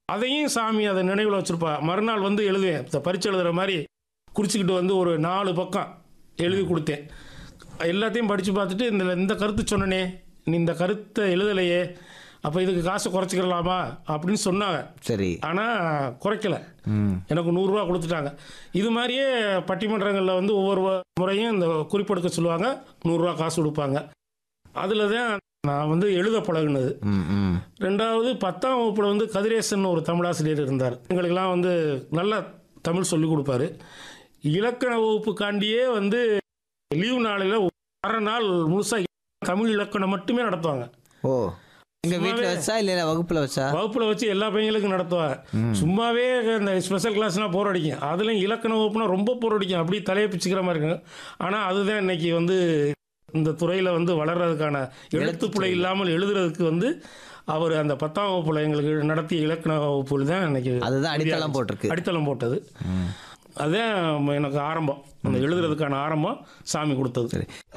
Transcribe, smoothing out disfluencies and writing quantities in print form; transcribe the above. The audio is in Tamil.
அதையும் சாமி அதை நினைவில் வச்சுருப்பா. மறுநாள் வந்து எழுதுவேன். பரீட்சை எழுதுகிற மாதிரி குறிச்சிக்கிட்டு வந்து ஒரு 4 பக்கம் எழுதி கொடுத்தேன். எல்லாத்தையும் படித்து பார்த்துட்டு இந்த கருத்து சொன்னனே, நீ இந்த கருத்தை எழுதலையே, அப்போ இதுக்கு காசு குறைச்சிக்கிறலாமா அப்படின்னு சொன்னாங்க. சரி. ஆனால் குறைக்கல. எனக்கு 100 ரூபா கொடுத்துட்டாங்க. இது மாதிரியே பட்டிமன்றங்களில் வந்து ஒவ்வொரு முறையும் இந்த குறிப்பெடுக்க சொல்லுவாங்க, 100 ரூபா காசு கொடுப்பாங்க. அதில் தான் நான் வந்து எழுத பழகுனது. 2வது 10ஆம் வகுப்பில் வந்து கதிரேசன் ஒரு தமிழாசிரியர் இருந்தார். எங்களுக்கெல்லாம் வந்து நல்லா தமிழ் சொல்லிக் கொடுப்பாரு. இலக்கண வகுப்புக்காண்டியே வந்து லீவு நாளில் அரை நாள் முழுசாக தமிழ் இலக்கணம் மட்டுமே நடத்துவாங்க. ஓ, எங்கள் வீட்டில் வச்சா இல்லை வகுப்பில் வச்சா? வகுப்பில் வச்சு எல்லா பையங்களுக்கும் நடத்துவாங்க. சும்மாவே இந்த ஸ்பெஷல் கிளாஸ்னால் போர் அடிக்கும். அதுலேயும் இலக்கண வகுப்புனா ரொம்ப போர் அடிக்கும். அப்படி தலையை பிச்சுக்கிற மாதிரி இருக்குங்க. ஆனால் அதுதான் இன்னைக்கு வந்து இந்த துறையில் வந்து வளர்கிறதுக்கான எழுத்துப்புழை இல்லாமல் எழுதுறதுக்கு வந்து அவர் அந்த 10ஆம் வகுப்பில் எங்களுக்கு நடத்திய இலக்கண வகுப்புகள் தான் இன்னைக்கு அதுதான் அடித்தளம் போட்டிருக்கு. அடித்தளம் போட்டது. அதுதான் எனக்கு ஆரம்பம், அந்த எழுதுறதுக்கான ஆரம்பம் சாமி கொடுத்தது. சரி.